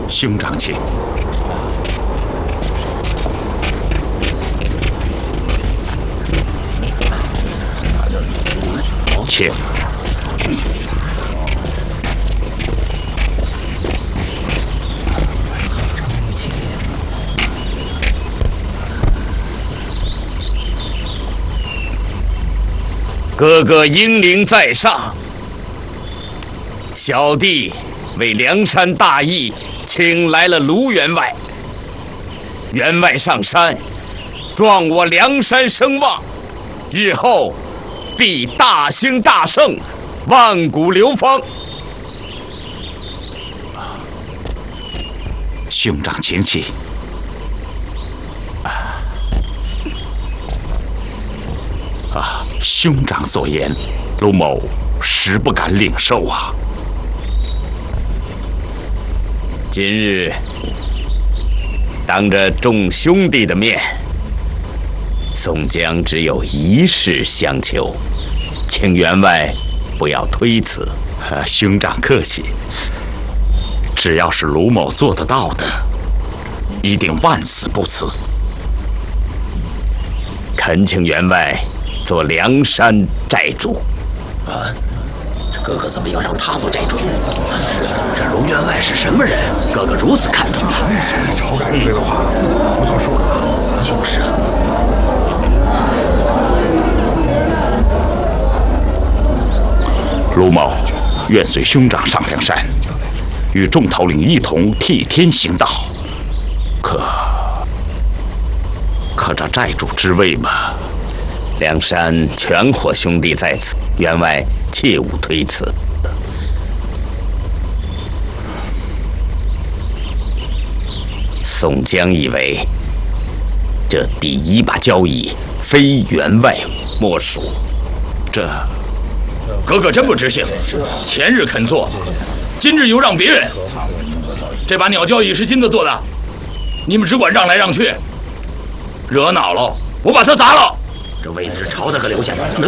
兄长请。请。哥哥英灵在上，小弟为梁山大义，请来了卢员外。员外上山，壮我梁山声望，日后必大兴大盛，万古流芳。兄长请起。兄长所言，卢某实不敢领受啊。今日当着众兄弟的面，宋江只有一事相求，请员外不要推辞。兄长客气，只要是卢某做得到的，一定万死不辞。恳请员外做梁山寨主。 这哥哥怎么要让他做寨主？这卢员外是什么人？哥哥如此看重他。 晁盖对的话不作数了。 就是啊。 卢某愿随兄长上梁山，与众头领一同替天行道。可这寨主之位嘛， 梁山全伙兄弟在此，员外切勿推辞。宋江以为这第一把交椅非员外莫属， 这哥哥真不知性，前日肯做，今日又让别人。这把鸟交椅是金子做的，你们只管让来让去，惹恼了我把它砸了。 这位子朝他可留下，